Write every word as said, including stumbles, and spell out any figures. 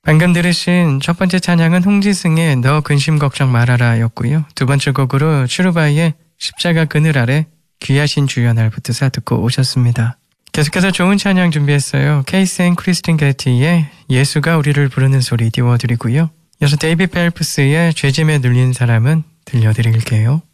방금 들으신 첫 번째 찬양은 홍지승의 너 근심 걱정 말아라 였고요. 두 번째 곡으로 슈루바이의 십자가 그늘 아래 귀하신 주여 날 붙드사 듣고 오셨습니다. 계속해서 좋은 찬양 준비했어요. 케이스 앤 크리스틴 게티의 예수가 우리를 부르는 소리 띄워드리고요. 이어서 데이비 펠프스의 죄짐에 눌린 사람은 들려드릴게요.